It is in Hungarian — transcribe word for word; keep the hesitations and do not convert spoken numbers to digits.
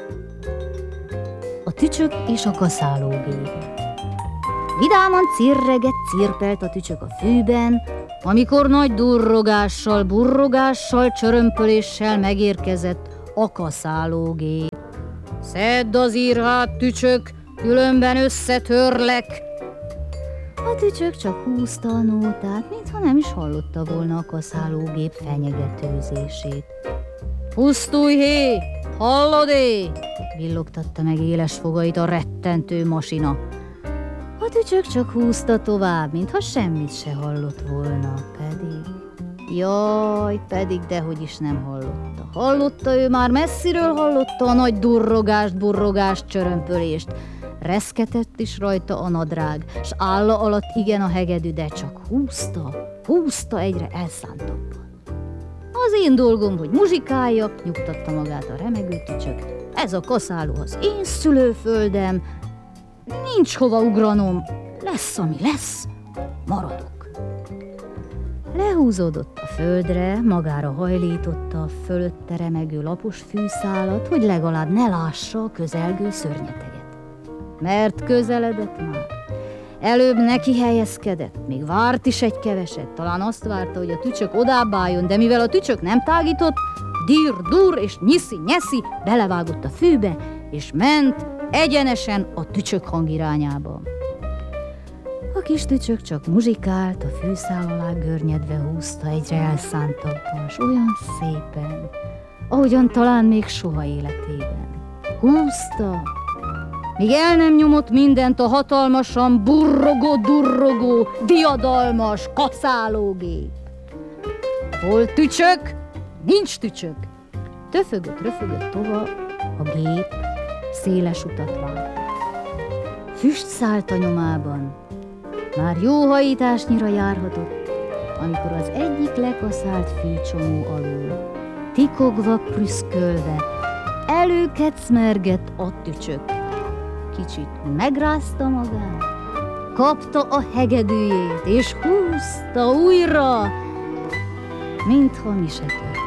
A tücsök és a kaszálógép. Vidáman cirreget, cirpelt a tücsök a fűben, amikor nagy durrogással, burrogással, csörömpöléssel megérkezett a kaszálógép. Szedd az írhát, tücsök, különben összetörlek! A tücsök csak húzta a nótát, mintha nem is hallotta volna a kaszálógép fenyegetőzését. Pusztulj, hé! Hallod-é? Villogtatta meg éles fogait a rettentő masina. A tücsök csak húzta tovább, mintha semmit se hallott volna, pedig... Jaj, pedig dehogy is nem hallotta. Hallotta ő már messziről, hallotta a nagy durrogást, burrogást, csörömpölést. Reszketett is rajta a nadrág, s álla alatt igen a hegedű, de csak húzta, húzta egyre elszántabban. Az én dolgom, hogy muzsikáljak, nyugtatta magát a remegő tücsök. Ez a kaszáló az én szülőföldem, nincs hova ugranom, lesz, ami lesz, maradok. Lehúzódott a földre, magára hajlította a fölötte remegő lapos fűszálat, hogy legalább ne lássa a közelgő szörnyeteget. Mert közeledett már. Előbb neki helyezkedett, még várt is egy keveset, talán azt várta, hogy a tücsök odább álljon, de mivel a tücsök nem tágított, dir, dur és nyiszi, nyeszi, belevágott a fűbe, és ment egyenesen a tücsök hang irányába. A kis tücsök csak muzsikált, a fűszál alá görnyedve húzta egyre elszántabban, s olyan szépen, ahogyan talán még soha életében. Húzta, míg el nem nyomott mindent a hatalmasan burrogó, durrogó, diadalmas kaszálógép. Hol tücsök? Nincs tücsök. Töfögött, röfögött tovább, a gép széles utat vált. Füst szállt a nyomában, már jó hajításnyira járhatott, amikor az egyik lekaszált fűcsomó alul, tikogva, prüszkölve, előkecmergett a tücsök. Kicsit megrázta magát, kapta a hegedűjét, és húzta újra, mintha mi se történt.